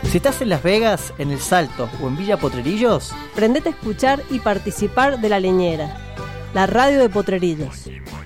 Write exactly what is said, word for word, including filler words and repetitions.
Si estás en Las Vegas, en El Salto o en Villa Potrerillos, prendete a escuchar y participar de La Leñera, la radio de Potrerillos.